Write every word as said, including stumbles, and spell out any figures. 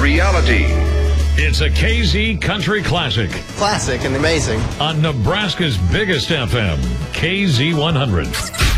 reality. It's a K Z Country Classic Classic and amazing. on Nebraska's biggest F M, K Z one hundred.